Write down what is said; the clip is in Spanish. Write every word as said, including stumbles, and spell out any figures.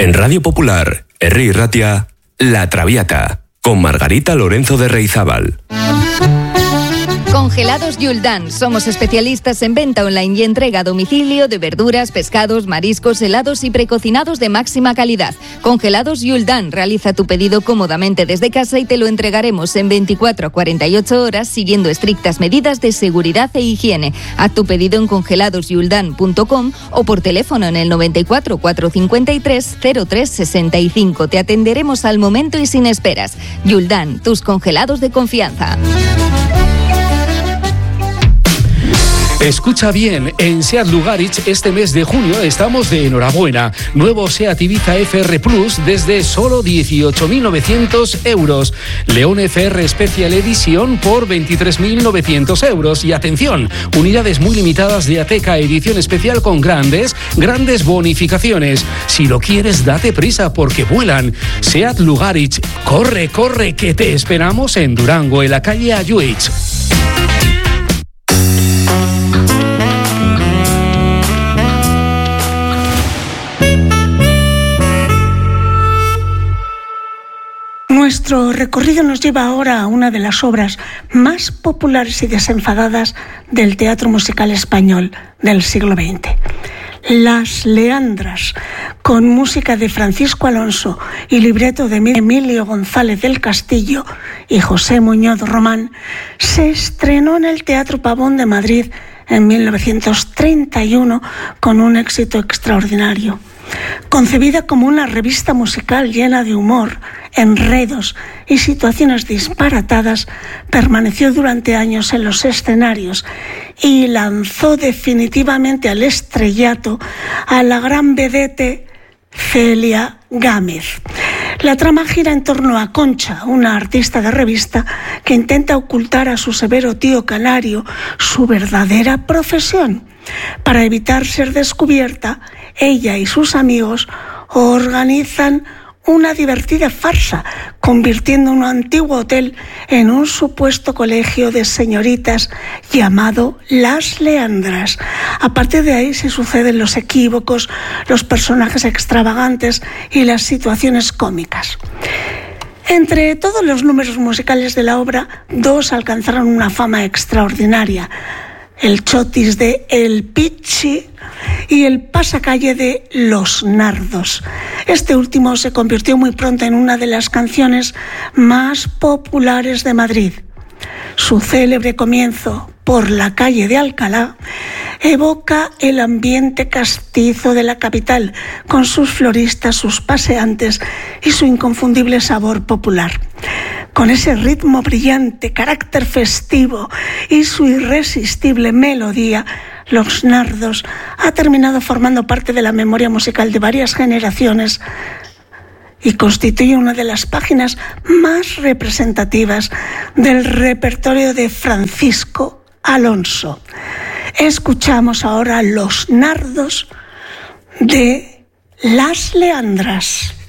En Radio Popular, Herri Ratia, La Traviata, con Margarita Lorenzo de Reizábal. Congelados Yuldan. Somos especialistas en venta online y entrega a domicilio de verduras, pescados, mariscos, helados y precocinados de máxima calidad. Congelados Yuldan. Realiza tu pedido cómodamente desde casa y te lo entregaremos en veinticuatro a cuarenta y ocho horas siguiendo estrictas medidas de seguridad e higiene. Haz tu pedido en congelados yuldan punto com o por teléfono en el noventa y cuatro, cuatrocientos cincuenta y tres, cero tres sesenta y cinco. Te atenderemos al momento y sin esperas. Yuldan, tus congelados de confianza. Escucha bien, en SEAT Lugaritz este mes de junio estamos de enhorabuena. Nuevo SEAT Ibiza F R Plus desde solo dieciocho mil novecientos euros. León F R Special Edition por veintitrés mil novecientos euros. Y atención, unidades muy limitadas de Ateca edición especial con grandes, grandes bonificaciones. Si lo quieres, date prisa porque vuelan. SEAT Lugaritz, corre, corre, que te esperamos en Durango, en la calle Ayuich. Nuestro recorrido nos lleva ahora a una de las obras más populares y desenfadadas del teatro musical español del siglo veinte. Las Leandras, con música de Francisco Alonso y libreto de Emilio González del Castillo y José Muñoz Román, se estrenó en el Teatro Pavón de Madrid en mil novecientos treinta y uno con un éxito extraordinario. Concebida como una revista musical llena de humor, enredos y situaciones disparatadas, permaneció durante años en los escenarios y lanzó definitivamente al estrellato a la gran vedette Celia Gámez. La trama gira en torno a Concha, una artista de revista que intenta ocultar a su severo tío canario su verdadera profesión. Para evitar ser descubierta, ella y sus amigos organizan una divertida farsa, convirtiendo un antiguo hotel en un supuesto colegio de señoritas llamado Las Leandras. A partir de ahí se suceden los equívocos, los personajes extravagantes y las situaciones cómicas. Entre todos los números musicales de la obra, dos alcanzaron una fama extraordinaria: el chotis de El Pichi y el pasacalle de Los Nardos. Este último se convirtió muy pronto en una de las canciones más populares de Madrid. Su célebre comienzo, Por la calle de Alcalá, evoca el ambiente castizo de la capital, con sus floristas, sus paseantes y su inconfundible sabor popular. Con ese ritmo brillante, carácter festivo y su irresistible melodía, Los Nardos ha terminado formando parte de la memoria musical de varias generaciones y constituye una de las páginas más representativas del repertorio de Francisco Alonso. Escuchamos ahora Los Nardos de Las Leandras.